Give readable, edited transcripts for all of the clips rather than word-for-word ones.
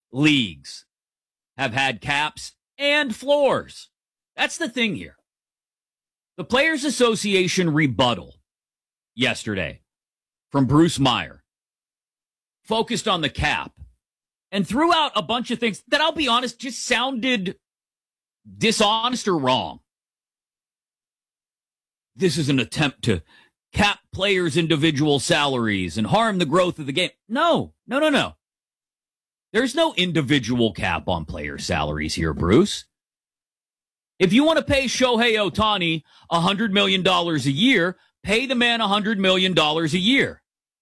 leagues have had caps and floors. That's the thing here. The Players Association rebuttal yesterday from Bruce Meyer focused on the cap and threw out a bunch of things that, I'll be honest, just sounded dishonest or wrong. This is an attempt to cap players' individual salaries and harm the growth of the game. No. There's no individual cap on player salaries here, Bruce. If you want to pay Shohei Ohtani $100 million a year, pay the man $100 million a year.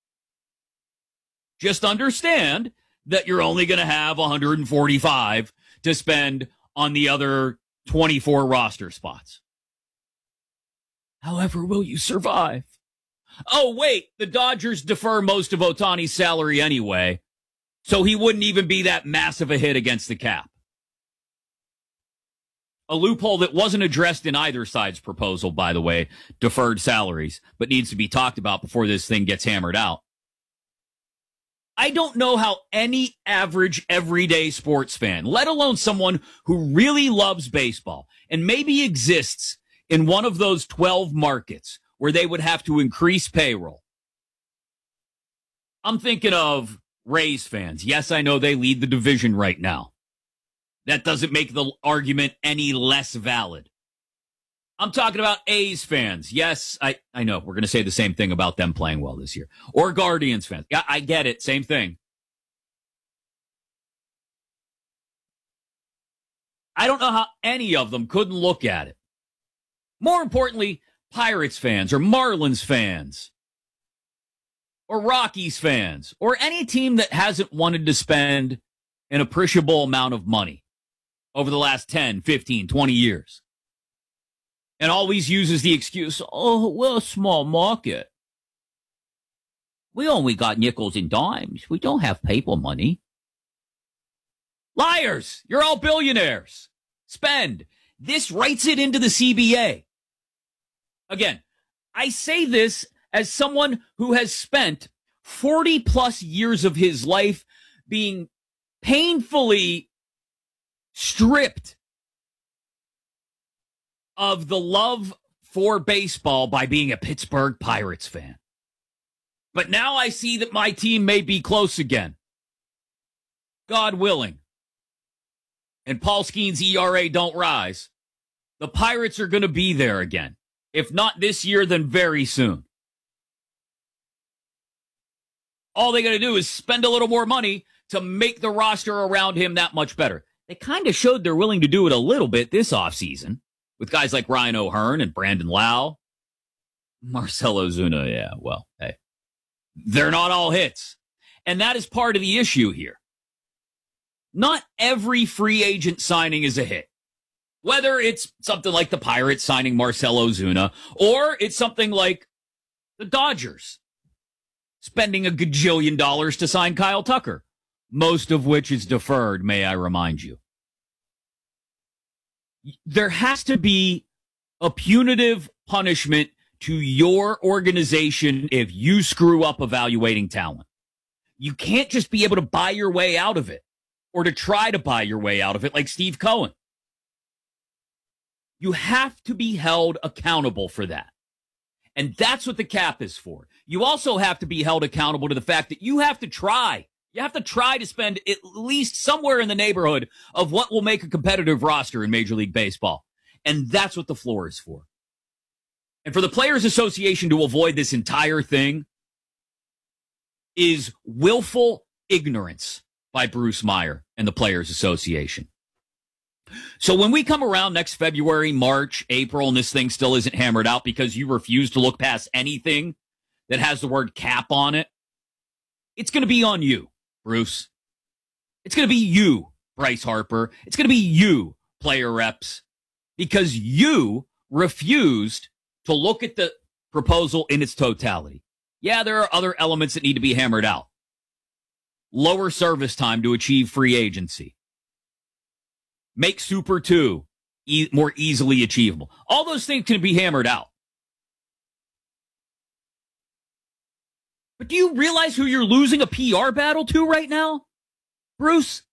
Just understand that you're only going to have 145 to spend on the other 24 roster spots. However, will you survive? Oh, wait, the Dodgers defer most of Ohtani's salary anyway, so he wouldn't even be that massive a hit against the cap. A loophole that wasn't addressed in either side's proposal, by the way, deferred salaries, but needs to be talked about before this thing gets hammered out. I don't know how any average everyday sports fan, let alone someone who really loves baseball and maybe exists in one of those 12 markets where they would have to increase payroll. I'm thinking of Rays fans. Yes, I know they lead the division right now. That doesn't make the argument any less valid. I'm talking about A's fans. Yes, I know. We're going to say the same thing about them playing well this year. Or Guardians fans. Yeah, I get it. Same thing. I don't know how any of them couldn't look at it. More importantly, Pirates fans or Marlins fans or Rockies fans or any team that hasn't wanted to spend an appreciable amount of money over the last 10, 15, 20 years. And always uses the excuse, oh, we're a small market. We only got nickels and dimes. We don't have paper money. Liars! You're all billionaires. Spend. This writes it into the CBA. Again, I say this as someone who has spent 40 plus years of his life being painfully stripped of the love for baseball by being a Pittsburgh Pirates fan. But now I see that my team may be close again. God willing. And Paul Skeens' ERA don't rise. The Pirates are going to be there again. If not this year, then very soon. All they got to do is spend a little more money to make the roster around him that much better. They kind of showed they're willing to do it a little bit this offseason with guys like Ryan O'Hearn and Brandon Lau. Marcell Ozuna, yeah, well, hey. They're not all hits. And that is part of the issue here. Not every free agent signing is a hit. Whether it's something like the Pirates signing Marcell Ozuna, or it's something like the Dodgers spending $1 gajillion to sign Kyle Tucker, most of which is deferred, may I remind you. There has to be a punitive punishment to your organization if you screw up evaluating talent. You can't just be able to buy your way out of it or to try to buy your way out of it like Steve Cohen. You have to be held accountable for that. And that's what the cap is for. You also have to be held accountable to the fact that you have to try. You have to try to spend at least somewhere in the neighborhood of what will make a competitive roster in Major League Baseball. And that's what the floor is for. And for the Players Association to avoid this entire thing is willful ignorance by Bruce Meyer and the Players Association. So when we come around next February, March, April, and this thing still isn't hammered out because you refuse to look past anything that has the word cap on it, it's going to be on you, Bruce. It's going to be you, Bryce Harper. It's going to be you, player reps, because you refused to look at the proposal in its totality. Yeah, there are other elements that need to be hammered out. Lower service time to achieve free agency. Make Super 2 more easily achievable. All those things can be hammered out. But do you realize who you're losing a PR battle to right now, Bruce?